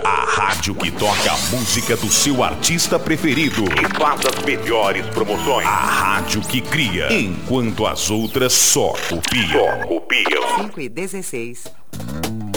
A rádio que toca a música do seu artista preferido e faz as melhores promoções. A rádio que cria, enquanto as outras só copiam. 5:16.